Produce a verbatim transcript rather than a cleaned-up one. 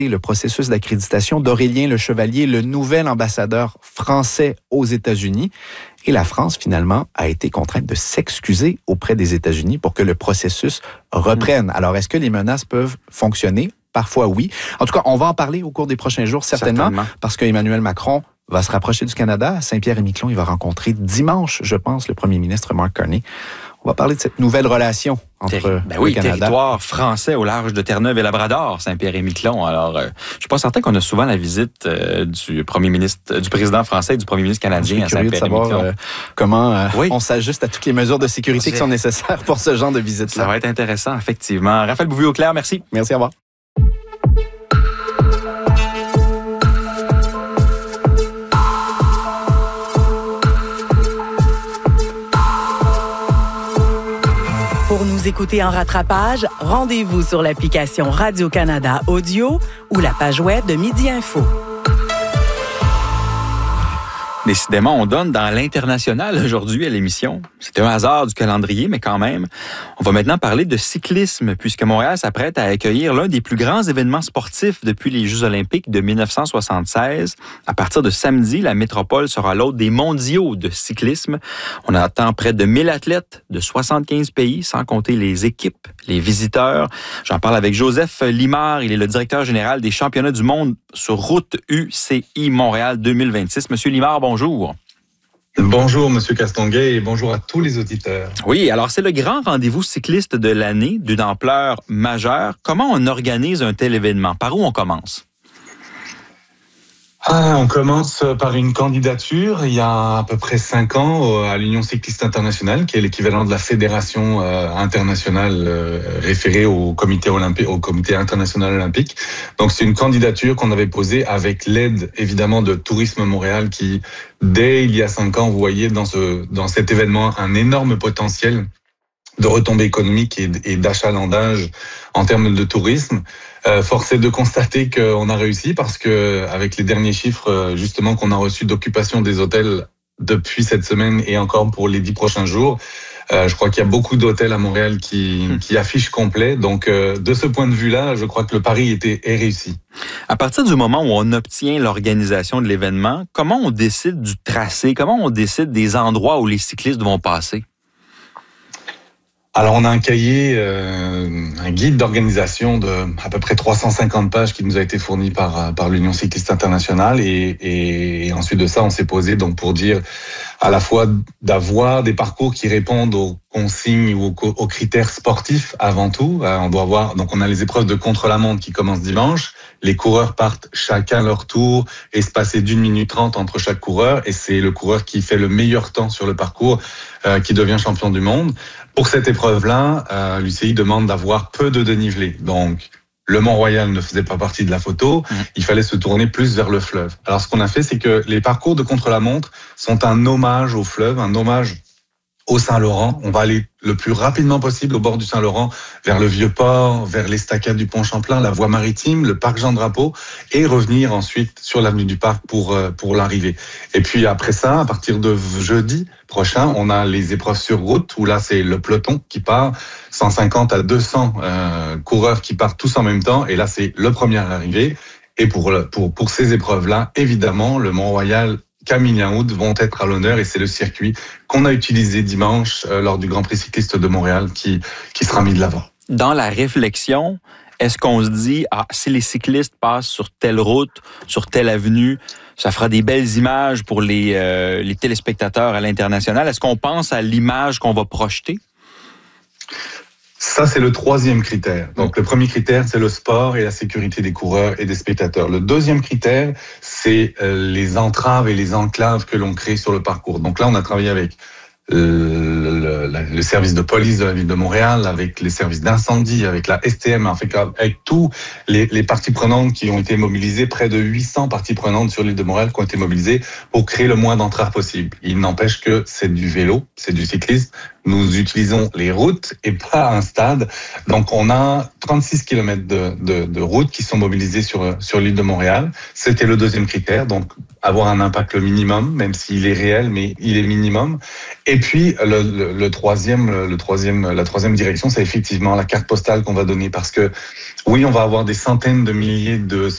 le processus d'accréditation d'Aurélien Le Chevalier, le nouvel ambassadeur français aux États-Unis. Et la France, finalement, a été contrainte de s'excuser auprès des États-Unis pour que le processus reprenne. Mmh. Alors, est-ce que les menaces peuvent fonctionner? Parfois, oui. En tout cas, on va en parler au cours des prochains jours, certainement, certainement. parce qu'Emmanuel Macron va se rapprocher du Canada. À Saint-Pierre-et-Miquelon, il va rencontrer dimanche, je pense, le premier ministre Mark Carney. On va parler de cette nouvelle relation entre Terri- ben oui, le Canada. Territoire français au large de Terre-Neuve et Labrador, Saint-Pierre-et-Miquelon. Alors, euh, je suis pas certain qu'on a souvent la visite euh, du premier ministre, du président français et du premier ministre canadien à Saint-Pierre-et-Miquelon. De savoir, euh, comment euh, oui. on s'ajuste à toutes les mesures de sécurité C'est... qui sont nécessaires pour ce genre de visite-là. Ça va être intéressant, effectivement. Raphaël Bouvier-Auclair, merci. Merci, au revoir. Pour nous écouter en rattrapage, rendez-vous sur l'application Radio-Canada Audio ou la page web de Midi Info. Décidément, on donne dans l'international aujourd'hui à l'émission. C'est un hasard du calendrier, mais quand même. On va maintenant parler de cyclisme, puisque Montréal s'apprête à accueillir l'un des plus grands événements sportifs depuis les Jeux olympiques de dix-neuf cent soixante-seize. À partir de samedi, la métropole sera l'hôte des mondiaux de cyclisme. On attend près de mille athlètes de soixante-quinze pays, sans compter les équipes, les visiteurs. J'en parle avec Joseph Limard. Il est le directeur général des championnats du monde sur route U C I Montréal deux mille vingt-six. Monsieur Limard, bonjour. Bonjour. Bonjour, Monsieur Castonguay, et bonjour à tous les auditeurs. Oui, alors c'est le grand rendez-vous cycliste de l'année, d'une ampleur majeure. Comment on organise un tel événement? Par où on commence? Ah, on commence par une candidature il y a à peu près cinq ans à l'Union cycliste internationale, qui est l'équivalent de la fédération euh, internationale euh, référée au comité olympique, au comité international olympique. Donc c'est une candidature qu'on avait posée avec l'aide évidemment de Tourisme Montréal, qui dès il y a cinq ans, vous voyez dans ce dans cet événement un énorme potentiel de retombées économiques et, et d'achalandage en termes de tourisme. Euh, force est de constater qu'on a réussi parce que avec les derniers chiffres justement qu'on a reçus d'occupation des hôtels depuis cette semaine et encore pour les dix prochains jours, euh, je crois qu'il y a beaucoup d'hôtels à Montréal qui, qui affichent complet. Donc euh, de ce point de vue-là, je crois que le pari était est réussi. À partir du moment où on obtient l'organisation de l'événement, comment on décide du tracé? Comment on décide des endroits où les cyclistes vont passer? Alors on a un cahier, euh, un guide d'organisation de à peu près trois cent cinquante pages qui nous a été fourni par par l'Union cycliste internationale et, et, et ensuite de ça on s'est posé donc pour dire à la fois d'avoir des parcours qui répondent aux consignes ou aux, aux critères sportifs avant tout. On doit avoir donc on a les épreuves de contre-la-montre qui commencent dimanche. Les coureurs partent chacun leur tour, espacés d'une minute trente entre chaque coureur, et c'est le coureur qui fait le meilleur temps sur le parcours euh, qui devient champion du monde. Pour cette épreuve-là, euh, l'U C I demande d'avoir peu de dénivelé. Donc, le Mont-Royal ne faisait pas partie de la photo. Mmh. Il fallait se tourner plus vers le fleuve. Alors, ce qu'on a fait, c'est que les parcours de contre-la-montre sont un hommage au fleuve, un hommage au Saint-Laurent. On va aller le plus rapidement possible au bord du Saint-Laurent, vers le Vieux-Port, vers l'estacade du Pont Champlain, la voie maritime, le parc Jean-Drapeau, et revenir ensuite sur l'avenue du Parc pour pour l'arrivée. Et puis après ça, à partir de jeudi prochain, on a les épreuves sur route, où là c'est le peloton qui part, cent cinquante à deux cents euh, coureurs qui partent tous en même temps, et là c'est le premier à l'arrivée. Et pour pour pour ces épreuves-là, évidemment, le Mont-Royal, Camille-Yaoud vont être à l'honneur, et c'est le circuit qu'on a utilisé dimanche euh, lors du Grand Prix cycliste de Montréal qui qui sera mis de l'avant. Dans la réflexion, est-ce qu'on se dit ah si les cyclistes passent sur telle route, sur telle avenue, ça fera des belles images pour les euh, les téléspectateurs à l'international? Est-ce qu'on pense à l'image qu'on va projeter? Ça, c'est le troisième critère. Donc, le premier critère, c'est le sport et la sécurité des coureurs et des spectateurs. Le deuxième critère, c'est les entraves et les enclaves que l'on crée sur le parcours. Donc là, on a travaillé avec le, le, le service de police de la ville de Montréal, avec les services d'incendie, avec la S T M, en fait, avec tous les, les parties prenantes qui ont été mobilisées, près de huit cents parties prenantes sur l'île de Montréal qui ont été mobilisées pour créer le moins d'entraves possible. Il n'empêche que c'est du vélo, c'est du cyclisme. Nous utilisons les routes et pas un stade. Donc, on a trente-six kilomètres de, de, de routes qui sont mobilisées sur, sur l'île de Montréal. C'était le deuxième critère. Donc, avoir un impact le minimum, même s'il est réel, mais il est minimum. Et puis, le, le, le troisième, le troisième, la troisième direction, c'est effectivement la carte postale qu'on va donner, parce que oui, on va avoir des centaines de milliers de,